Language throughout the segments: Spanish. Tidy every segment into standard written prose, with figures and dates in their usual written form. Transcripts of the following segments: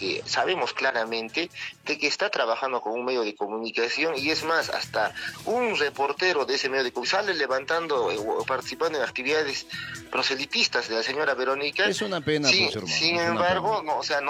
que sabemos claramente de que está trabajando con un medio de comunicación, y es más, hasta un reportero de ese medio de comunicación sale levantando o participando en actividades proselitistas de la señora Verónica. Es una pena, Sin, pues, hermano. sin embargo, no, o sea,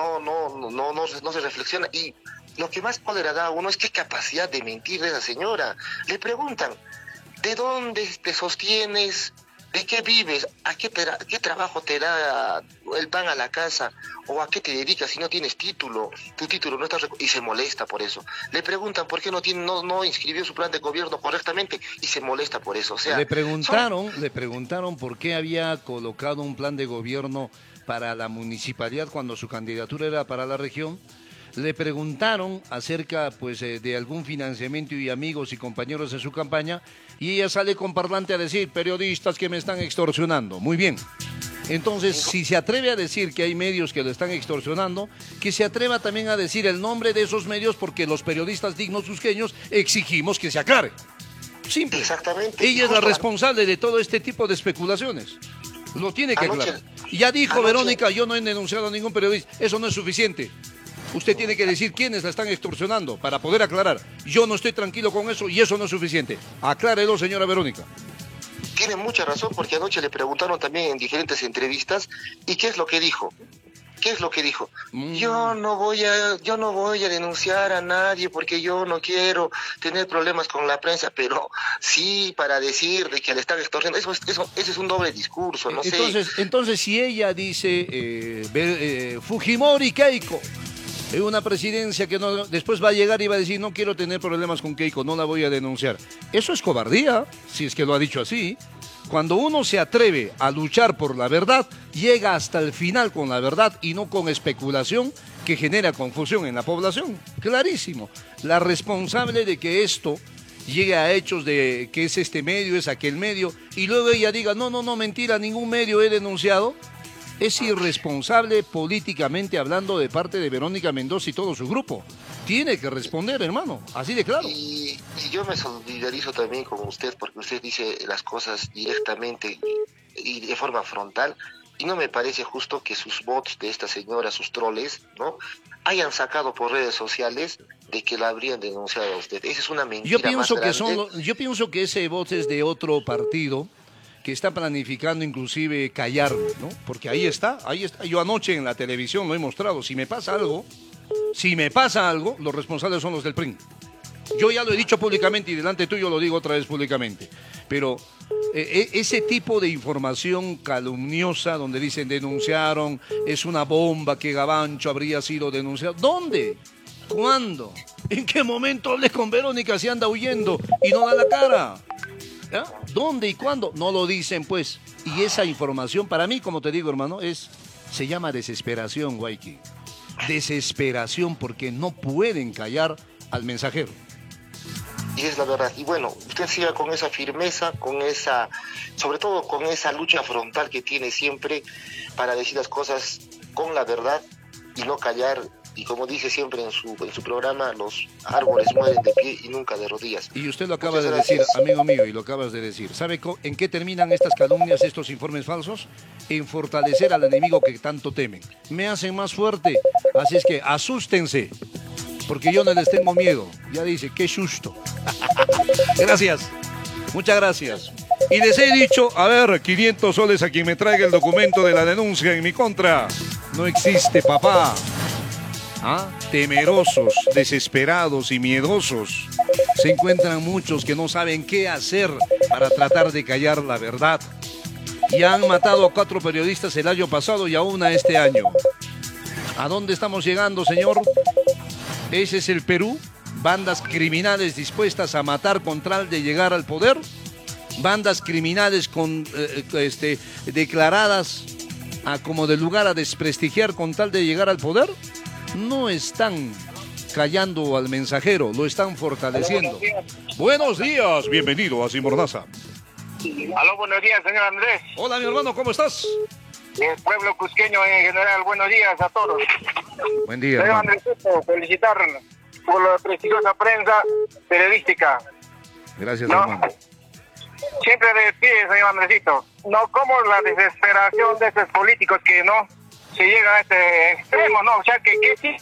no se reflexiona. Y lo que más cólera da a uno es qué capacidad de mentir de esa señora. Le preguntan, ¿de dónde te sostienes? ¿De qué vives? ¿Qué trabajo te da el pan a la casa? ¿O a qué te dedicas si no tienes título? Tu título no está... Y se molesta por eso. Le preguntan por qué no inscribió su plan de gobierno correctamente y se molesta por eso. O sea, le preguntaron por qué había colocado un plan de gobierno para la municipalidad cuando su candidatura era para la región. Le preguntaron acerca pues de algún financiamiento y amigos y compañeros de su campaña, y ella sale con parlante a decir: periodistas que me están extorsionando. Muy bien. Entonces, si se atreve a decir que hay medios que lo están extorsionando, que se atreva también a decir el nombre de esos medios, porque los periodistas dignos cusqueños exigimos que se aclare. Simple. Exactamente. Ella es la responsable de todo este tipo de especulaciones. Lo tiene que aclarar. Ya dijo Verónica: yo no he denunciado a ningún periodista. Eso no es suficiente. Usted tiene que decir quiénes la están extorsionando para poder aclarar. Yo no estoy tranquilo con eso y eso no es suficiente. Aclárelo, señora Verónica. Tiene mucha razón, porque anoche le preguntaron también en diferentes entrevistas, ¿y qué es lo que dijo? ¿Qué es lo que dijo? Yo no voy a denunciar a nadie porque yo no quiero tener problemas con la prensa, pero sí para decir de que le están extorsionando. Ese es un doble discurso, no sé. Entonces, si ella dice Fujimori Keiko, una presidencia que no, después va a llegar y va a decir: no quiero tener problemas con Keiko, no la voy a denunciar. Eso es cobardía, si es que lo ha dicho así. Cuando uno se atreve a luchar por la verdad, llega hasta el final con la verdad y no con especulación que genera confusión en la población. Clarísimo. La responsable de que esto llegue a hechos de que es este medio, es aquel medio, y luego ella diga: no, mentira, ningún medio he denunciado. Es irresponsable políticamente hablando de parte de Verónica Mendoza y todo su grupo. Tiene que responder, hermano, así de claro. Y yo me solidarizo también con usted, porque usted dice las cosas directamente y de forma frontal, y no me parece justo que sus bots de esta señora, sus troles, ¿no?, hayan sacado por redes sociales de que la habrían denunciado a usted. Esa es una mentira. Yo pienso que ese bot es de otro partido que está planificando inclusive callarme, ¿no? Porque ahí está. Yo anoche en la televisión lo he mostrado. Si me pasa algo, los responsables son los del PRI. Yo ya lo he dicho públicamente y delante tuyo lo digo otra vez públicamente. Pero ese tipo de información calumniosa donde dicen denunciaron, es una bomba que Gavancho habría sido denunciado. ¿Dónde? ¿Cuándo? ¿En qué momento hablé con Verónica si anda huyendo y no da la cara? ¿Ya? ¿Dónde y cuándo? No lo dicen, pues. Y esa información, para mí, como te digo, hermano, se llama desesperación, Guayqui. Desesperación, porque no pueden callar al mensajero. Y es la verdad. Y bueno, usted siga con esa firmeza, sobre todo con esa lucha frontal que tiene siempre para decir las cosas con la verdad y no callar. Y como dice siempre en su programa, los árboles mueren de pie y nunca de rodillas. Y usted lo acaba de decir, amigo mío, y lo acabas de decir. ¿Sabe en qué terminan estas calumnias, estos informes falsos? En fortalecer al enemigo que tanto temen. Me hacen más fuerte, así es que asústense, porque yo no les tengo miedo. Ya dice, qué susto. Gracias, muchas gracias. Y les he dicho, 500 soles a quien me traiga el documento de la denuncia en mi contra. No existe, papá. Temerosos, desesperados y miedosos. Se encuentran muchos que no saben qué hacer para tratar de callar la verdad. Y han matado a 4 periodistas el año pasado y a una este año. ¿A dónde estamos llegando, señor? ¿Ese es el Perú? ¿Bandas criminales dispuestas a matar con tal de llegar al poder? ¿Bandas criminales declaradas como de lugar a desprestigiar con tal de llegar al poder? No están callando al mensajero, lo están fortaleciendo. Buenos días, bienvenido a Sin Mordaza. Aló, buenos días, señor Andrés. Hola, mi hermano, ¿cómo estás? El pueblo cusqueño en general, buenos días a todos. Buen día, señor hermano. Andrés, felicitar por la prestigiosa prensa periodística. Gracias, hermano. Siempre de pie, señor Andresito. No como la desesperación de estos políticos que no se llega a este extremo, ¿no? O sea, que